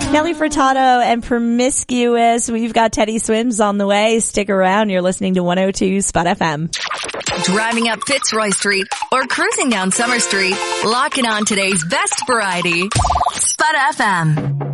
Nelly Furtado and Promiscuous. We've got Teddy Swims on the way. Stick around. You're listening to 102 Spot FM. Driving up Fitzroy Street or cruising down Summer Street, lock in on today's best variety. Spot FM.